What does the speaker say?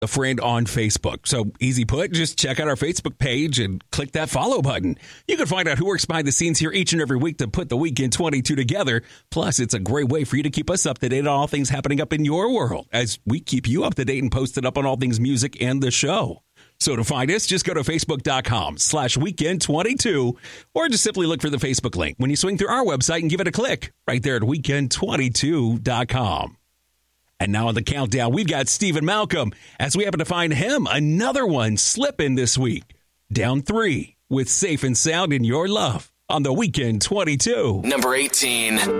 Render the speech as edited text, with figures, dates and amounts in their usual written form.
a friend on Facebook. So easy put, just check out our Facebook page and click that follow button. You can find out who works behind the scenes here each and every week to put the Weekend 22 together. Plus, it's a great way for you to keep us up to date on all things happening up in your world as we keep you up to date and posted up on all things music and the show. So to find us, just go to facebook.com/weekend22 or just simply look for the Facebook link when you swing through our website and give it a click right there at weekend22.com. And now on the countdown, we've got Stephen Malcolm as we happen to find him another one slipping this week. Down 3 with Safe and Sound in Your Love on the Weekend 22. Number 18.